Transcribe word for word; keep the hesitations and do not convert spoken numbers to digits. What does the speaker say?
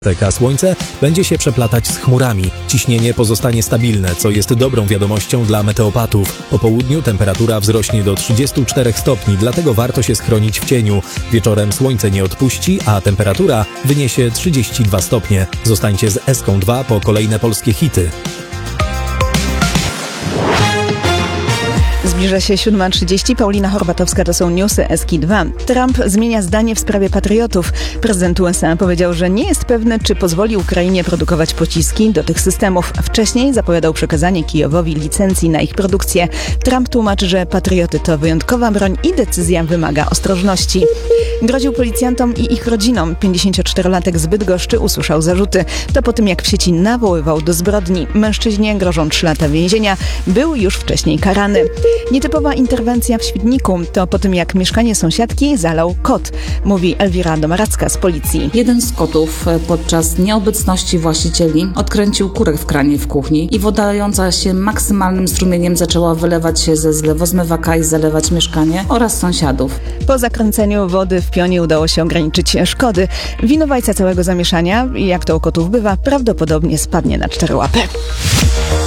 A słońce będzie się przeplatać z chmurami. Ciśnienie pozostanie stabilne, co jest dobrą wiadomością dla meteopatów. Po południu temperatura wzrośnie do trzydziestu czterech stopni, dlatego warto się schronić w cieniu. Wieczorem słońce nie odpuści, a temperatura wyniesie trzydzieści dwa stopnie. Zostańcie z Eską dwa po kolejne polskie hity. Zbliża się siódma trzydzieści. Paulina Horbatowska, to są newsy Eski dwa. Trump zmienia zdanie w sprawie patriotów. Prezydent U S A powiedział, że nie jest pewny, czy pozwoli Ukrainie produkować pociski do tych systemów. Wcześniej zapowiadał przekazanie Kijowowi licencji na ich produkcję. Trump tłumaczy, że patrioty to wyjątkowa broń i decyzja wymaga ostrożności. Groził policjantom i ich rodzinom. pięćdziesięcioczterolatek z Bydgoszczy usłyszał zarzuty. To po tym, jak w sieci nawoływał do zbrodni. Mężczyźnie grożą trzy lata więzienia. Był już wcześniej karany. Nietypowa interwencja w Świdniku. To po tym, jak mieszkanie sąsiadki zalał kot, mówi Elwira Domaracka z policji. Jeden z kotów podczas nieobecności właścicieli odkręcił kurek w kranie w kuchni i woda dająca się maksymalnym strumieniem zaczęła wylewać się ze zlewozmywaka i zalewać mieszkanie oraz sąsiadów. Po zakręceniu wody w pionie udało się ograniczyć szkody. Winowajca całego zamieszania, jak to u kotów bywa, prawdopodobnie spadnie na cztery łapy.